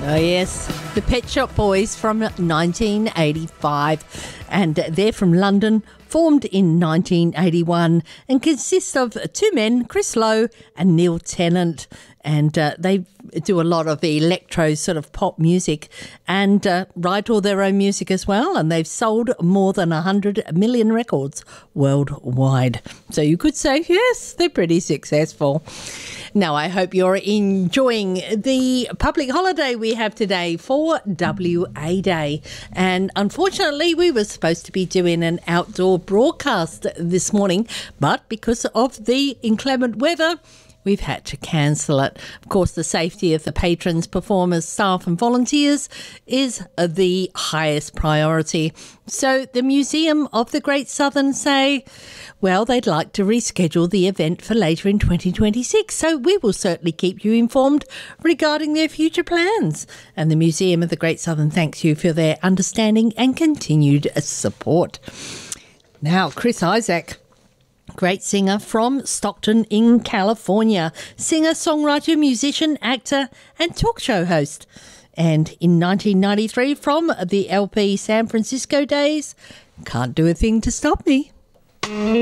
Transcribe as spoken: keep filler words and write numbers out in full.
Oh, yes. The Pet Shop Boys from nineteen eighty-five. And they're from London, formed in nineteen eighty-one, and consist of two men, Chris Lowe and Neil Tennant. And uh, they do a lot of electro sort of pop music and uh, write all their own music as well. And they've sold more than one hundred million records worldwide. So you could say, yes, they're pretty successful. Now, I hope you're enjoying the public holiday we have today for W A Day. And unfortunately, we were supposed to be doing an outdoor broadcast this morning, but because of the inclement weather, we've had to cancel it. Of course, the safety of the patrons, performers, staff and volunteers is the highest priority. So the Museum of the Great Southern say, well, they'd like to reschedule the event for later in twenty twenty-six. So we will certainly keep you informed regarding their future plans. And the Museum of the Great Southern thanks you for their understanding and continued support. Now, Chris Isaak, great singer from Stockton in California. Singer, songwriter, musician, actor and talk show host. And in nineteen ninety-three, from the L P San Francisco days, Can't Do a Thing to Stop Me.